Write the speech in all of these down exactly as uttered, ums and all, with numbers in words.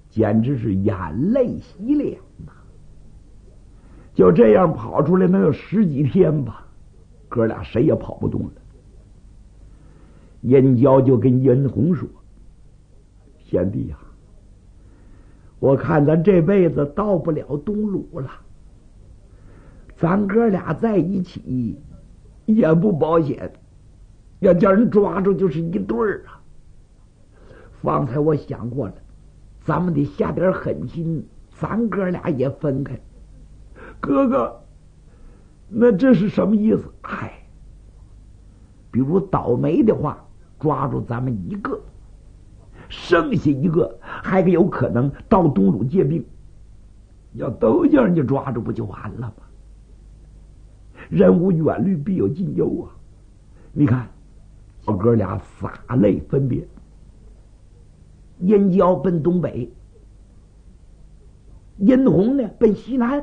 简直是眼泪洗脸呐！就这样跑出来能有十几天吧，哥俩谁也跑不动了。殷郊就跟殷红说：“贤弟呀、啊，我看咱这辈子到不了东鲁了，咱哥俩在一起也不保险，要叫人抓住就是一对儿啊。方才我想过了，咱们得下点狠心，咱哥俩也分开。哥哥，那这是什么意思？嗨，比如倒霉的话，抓住咱们一个，剩下一个还有可能到东鲁借兵，要都叫人家抓住不就完了吗？人无远虑，必有近忧啊！你看，我哥俩洒泪分别。殷郊奔东北，殷红呢奔西南。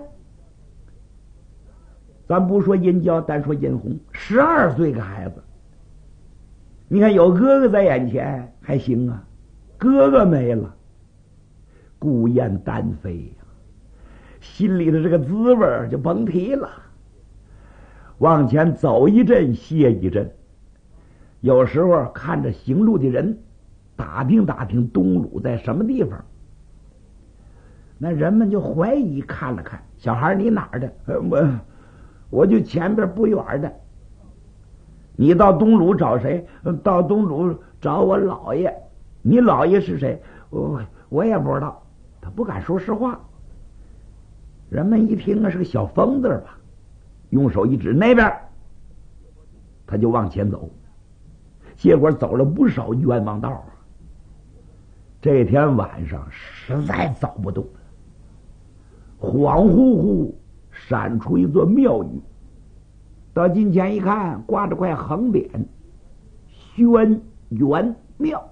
咱不说殷郊，单说殷红，十二岁个孩子。你看有哥哥在眼前还行啊，哥哥没了，孤雁单飞呀、啊，心里的这个滋味就甭提了。往前走一阵歇一阵，有时候看着行路的人，打听打听东鲁在什么地方。那人们就怀疑，看了看小孩，你哪儿的？我我就前边不远的。你到东鲁找谁？到东鲁找我姥爷。你姥爷是谁？我我也不知道。他不敢说实话。人们一听啊，是个小疯子吧，用手一指那边，他就往前走。结果走了不少冤枉道。这天晚上实在走不动了，恍惚惚闪出一座庙宇。到近前一看，挂着块横匾，轩辕庙，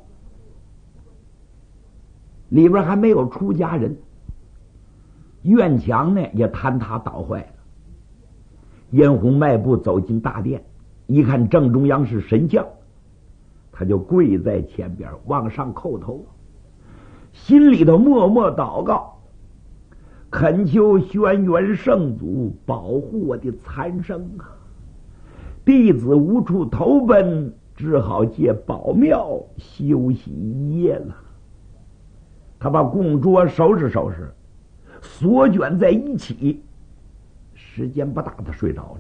里边还没有出家人，院墙呢也坍塌倒坏了。殷红迈步走进大殿，一看正中央是神像，他就跪在前边往上叩头，心里头默默祷告，恳求轩辕圣祖保护我的残生啊！弟子无处投奔，只好借宝庙休息一夜了。他把供桌收拾收拾，锁卷在一起，时间不大，他睡着了。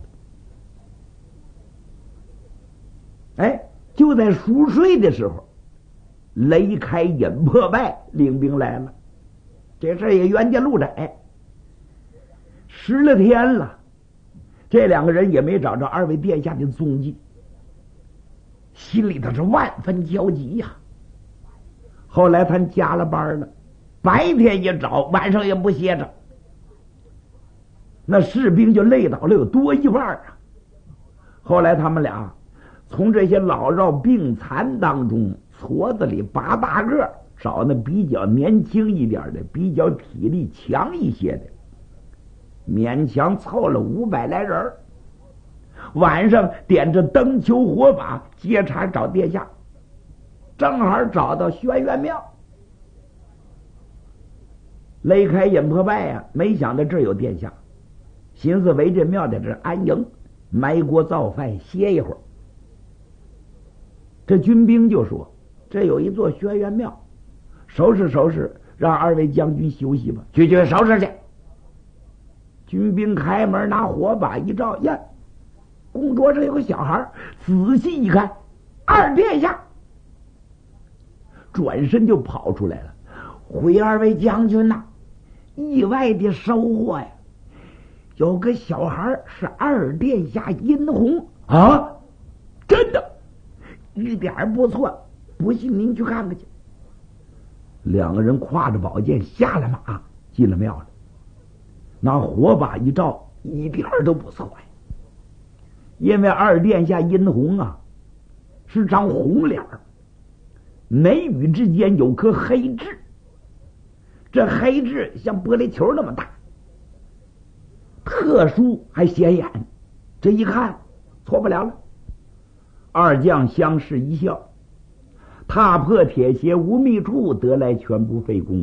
哎，就在熟睡的时候，雷开引破败领兵来了。这事也冤家路窄，十来天了，这两个人也没找着二位殿下的踪迹，心里头是万分焦急呀、啊。后来他加了班了，白天也找，晚上也不歇着，那士兵就累倒了有多一半啊。后来他们俩从这些老弱病残当中矬子里拔大个，找那比较年轻一点的，比较体力强一些的，勉强凑了五百来人。晚上点着灯球火把接茬找殿下，正好找到轩辕庙。雷开引破败呀、啊，没想到这儿有殿下，寻思围这庙在这安营，埋锅造饭歇一会儿。这军兵就说：“这有一座轩辕庙，收拾收拾，让二位将军休息吧。”去去收拾去。军兵开门，拿火把一照，呀，供桌上有个小孩，仔细一看，二殿下，转身就跑出来了。回二位将军呐、啊，意外的收获呀！有个小孩是二殿下殷红啊，真的，一点不错，不信您去看看去。两个人挎着宝剑下了马，进了庙了。拿火把一照，一点都不错呀。因为二殿下殷红啊，是张红脸，眉宇之间有颗黑痣，这黑痣像玻璃球那么大，特殊还显眼，这一看错不了了。二将相视一笑，踏破铁鞋无觅处，得来全不费工。